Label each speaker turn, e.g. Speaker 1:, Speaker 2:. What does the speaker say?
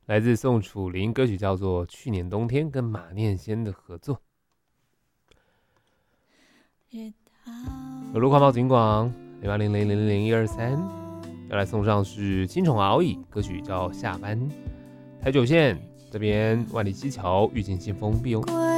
Speaker 1: 来自宋楚龄，歌曲叫做《去年冬天》，跟马念先的合作。有路快报警广0800000123，要来送上是青虫敖乙，歌曲叫《下班》。台九线这边万里溪桥遇见新丰碧哦。